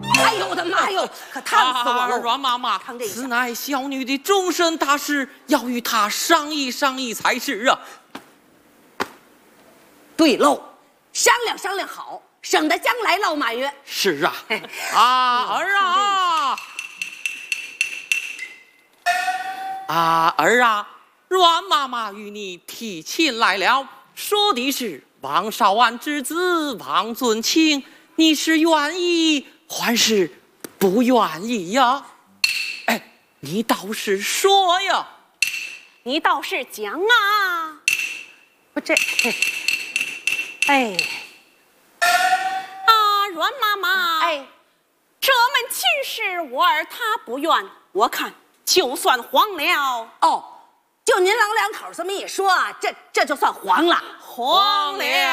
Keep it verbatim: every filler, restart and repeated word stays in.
哎呦我的妈哟，可烫死我了！ 阮妈妈， 烫这一下此乃小女的终身大事，要与她商议商议才是啊。 对喽，商量商量好，省得将来落埋怨。 是啊，啊儿啊，啊儿啊，阮妈妈与你提亲来了，说的是王少安之子王尊卿，你是愿意还是不愿意呀？哎，你倒是说呀！ 你倒是讲啊！ 不这，哎， 啊，阮妈妈， 哎， 这门亲事我儿他不愿，我看就算黄了。 哦，就您老两口这么一说，这这就算黄了， 黄了。